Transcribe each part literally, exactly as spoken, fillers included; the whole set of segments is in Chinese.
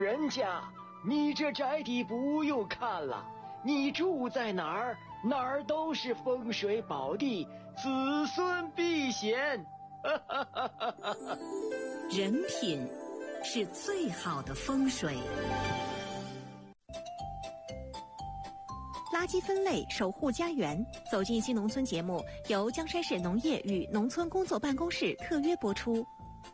人家，你这宅邸不用看了，你住在哪儿，哪儿都是风水宝地，子孙避险。 人品是最好的风水。垃圾分类，守护家园。走进新农村节目由江山市农业与农村工作办公室特约播出。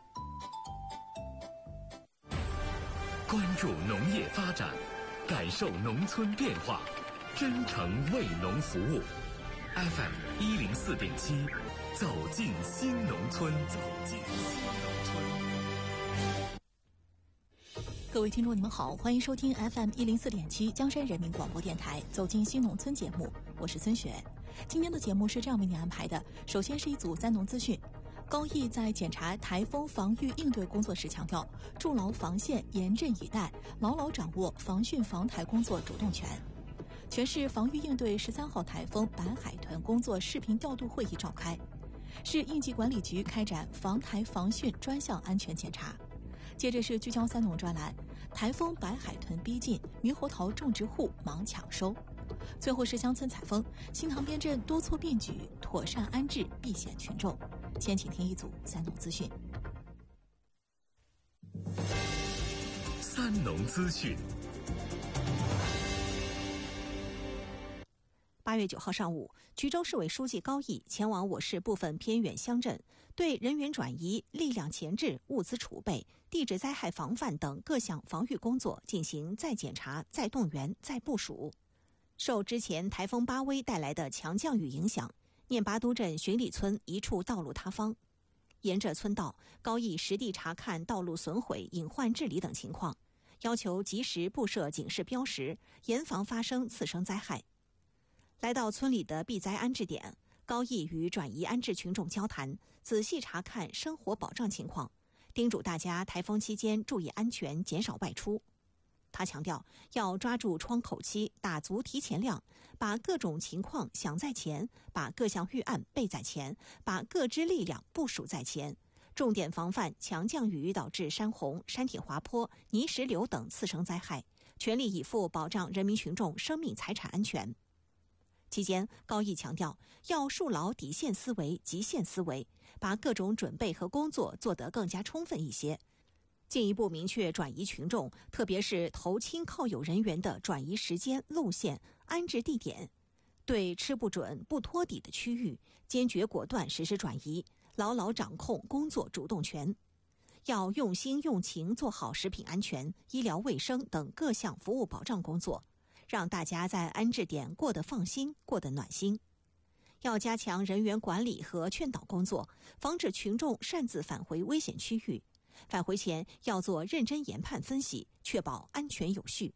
关注农业发展，感受农村变化，真诚为农服务。F M 一零四点七，走进新农村，走进新农村。 各位听众，你们好，欢迎收听 F M 一零四点七江山人民广播电台走进新农村节目，我是孙雪。今天的节目是这样为您安排的：首先是一组三农资讯。高毅在检查台风防御应对工作时强调，筑牢防线，严阵以待，牢牢掌握防汛防台工作主动权。全市防御应对十三号台风白海豚工作视频调度会议召开，市应急管理局开展防台防汛专项安全检查。接着是聚焦三农专栏，台风白海豚逼近，猕猴桃种植户忙抢收。最后是乡村采风，新塘边镇多措并举，妥善安置避险群众。先请听一组三农资讯。 三农资讯。 八月九号上午，衢州市委书记高毅前往我市部分偏远乡镇，对人员转移、力量前置、物资储备、地质灾害防范等各项防御工作进行再检查、再动员、再部署。受之前台风巴威带来的强降雨影响，念拔都镇巡里村一处道路塌方，沿着村道，高毅实地查看道路损毁、隐患治理等情况，要求及时布设警示标识，严防发生次生灾害。来到村里的避灾安置点，高毅与转移安置群众交谈，仔细查看生活保障情况，叮嘱大家台风期间注意安全，减少外出。他强调，要抓住窗口期，打足提前量，把各种情况想在前，把各项预案备在前，把各支力量部署在前，重点防范强降雨导致山洪、山体滑坡、泥石流等次生灾害，全力以赴保障人民群众生命财产安全。期间，高毅强调，要树牢底线思维、极限思维，把各种准备和工作做得更加充分一些，进一步明确转移群众，特别是投亲靠友人员的转移时间、路线、安置地点，对吃不准、不托底的区域，坚决果断实施转移，牢牢掌控工作主动权。要用心用情做好食品安全、医疗卫生等各项服务保障工作，让大家在安置点过得放心、过得暖心。要加强人员管理和劝导工作，防止群众擅自返回危险区域。返回前要做认真研判分析，确保安全有序。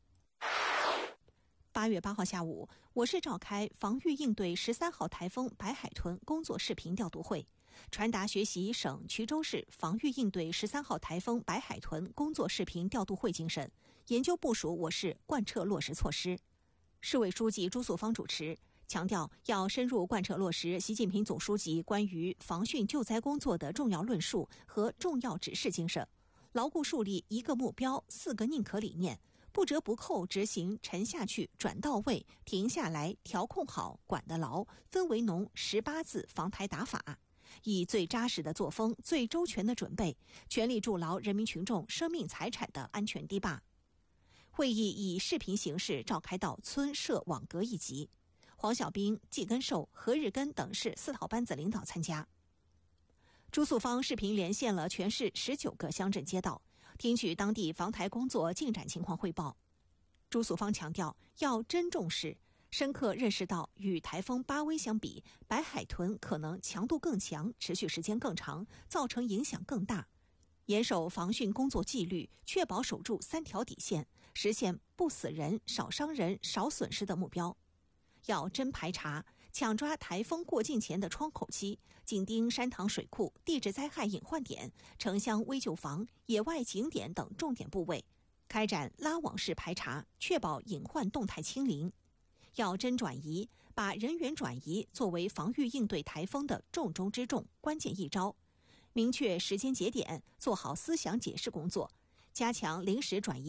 八月八号下午，我市召开防御应对十三号台风白海豚工作视频调度会，传达学习省衢州市防御应对十三号台风白海豚工作视频调度会精神，研究部署我市贯彻落实措施。市委书记朱素芳主持，强调要深入贯彻落实习近平总书记关于防汛救灾工作的重要论述和重要指示精神，牢固树立一个目标、四个宁可理念，不折不扣执行沉下去、转到位、停下来、调控好、管得牢、氛围浓十八字防台打法，以最扎实的作风、最周全的准备，全力筑牢人民群众生命财产的安全堤坝。会议以视频形式召开到村社网格一级，黄小兵、季根寿、何日根等市四套班子领导参加。朱素芳视频连线了全市十九个乡镇街道，听取当地防台工作进展情况汇报。朱素芳强调，要真重视，深刻认识到与台风巴威相比，白海豚可能强度更强，持续时间更长，造成影响更大。严守防汛工作纪律，确保守住三条底线，实现不死人、少伤人、少损失的目标。要真排查，抢抓台风过境前的窗口期，紧盯山塘水库、地质灾害隐患点、城乡危救房、野外景点等重点部位，开展拉网式排查，确保隐患动态清零。要真转移，把人员转移作为防御应对台风的重中之重、关键一招，明确时间节点，做好思想解释工作，加强临时转移